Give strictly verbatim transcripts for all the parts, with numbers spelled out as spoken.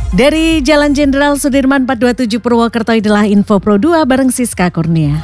Dari Jalan Jenderal Sudirman empat dua tujuh Purwokerto inilah Info Pro dua bareng Siska Kurnia.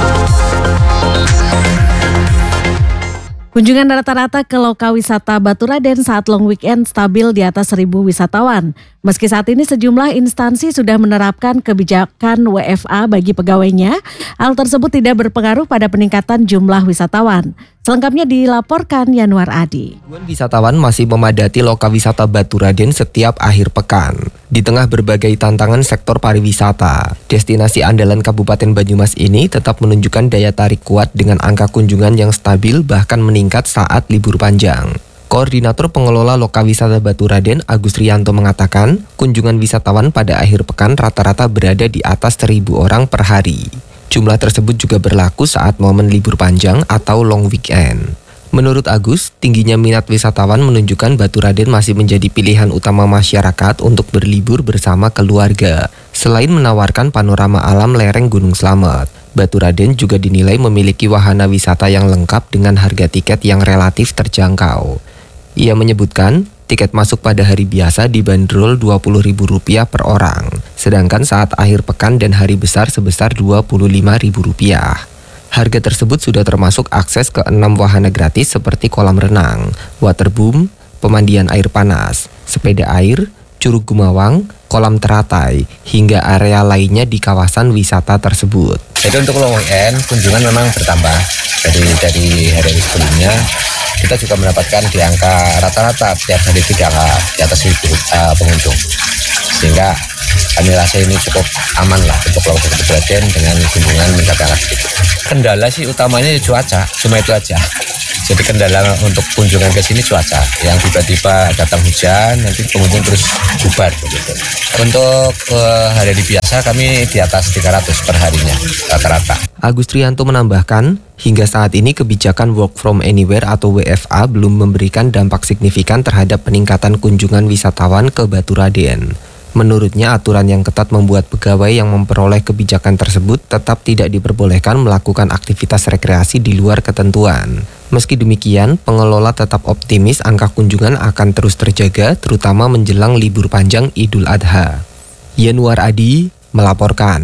Kunjungan rata-rata ke loka wisata Baturaden saat long weekend stabil di atas seribu wisatawan. Meski saat ini sejumlah instansi sudah menerapkan kebijakan W F A bagi pegawainya, hal tersebut tidak berpengaruh pada peningkatan jumlah wisatawan. Selengkapnya dilaporkan Yanuar Adi. Wisatawan masih memadati loka wisata Baturaden setiap akhir pekan. Di tengah berbagai tantangan sektor pariwisata, destinasi andalan Kabupaten Banyumas ini tetap menunjukkan daya tarik kuat dengan angka kunjungan yang stabil bahkan meningkat saat libur panjang. Koordinator Pengelola Loka Wisata Baturaden, Agus Rianto mengatakan, kunjungan wisatawan pada akhir pekan rata-rata berada di atas seribu orang per hari. Jumlah tersebut juga berlaku saat momen libur panjang atau long weekend. Menurut Agus, tingginya minat wisatawan menunjukkan Baturaden masih menjadi pilihan utama masyarakat untuk berlibur bersama keluarga. Selain menawarkan panorama alam lereng Gunung Slamet, Baturaden juga dinilai memiliki wahana wisata yang lengkap dengan harga tiket yang relatif terjangkau. Ia menyebutkan, tiket masuk pada hari biasa dibanderol dua puluh ribu rupiah per orang, sedangkan saat akhir pekan dan hari besar sebesar dua puluh lima ribu rupiah. Harga tersebut sudah termasuk akses ke enam wahana gratis seperti kolam renang, waterboom, pemandian air panas, sepeda air, curug Gumawang, kolam teratai, hingga area lainnya di kawasan wisata tersebut. Jadi untuk long weekend, kunjungan memang bertambah dari dari hari-hari sebelumnya. Kita juga mendapatkan di angka rata-rata tiap hari itu di angka di atas seribu uh, pengunjung, sehingga kami rasa ini cukup aman lah untuk loka Baturaden dengan kunjungan mencapai angka segitu. Kendala sih utamanya cuaca, cuma itu aja. Jadi kendala untuk kunjungan ke sini cuaca, yang tiba-tiba datang hujan, nanti pengunjung terus bubar begitu. Untuk uh, hari-hari biasa kami di atas tiga ratus per harinya rata-rata. Agus Trianto menambahkan, hingga saat ini kebijakan work from anywhere atau W F A belum memberikan dampak signifikan terhadap peningkatan kunjungan wisatawan ke Baturaden. Menurutnya, aturan yang ketat membuat pegawai yang memperoleh kebijakan tersebut tetap tidak diperbolehkan melakukan aktivitas rekreasi di luar ketentuan. Meski demikian, pengelola tetap optimis angka kunjungan akan terus terjaga, terutama menjelang libur panjang Idul Adha. Yanuar Adi melaporkan.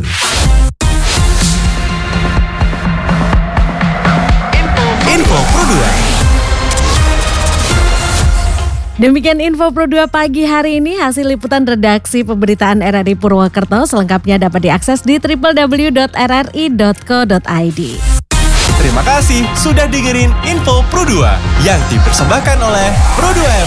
Info Pro dua. Demikian Info Pro dua pagi hari ini, hasil liputan redaksi pemberitaan R R I Purwokerto. Selengkapnya dapat diakses di w w w dot r r i dot co dot i d. Terima kasih sudah dengerin Info Pro dua yang dipersembahkan oleh Pro dua.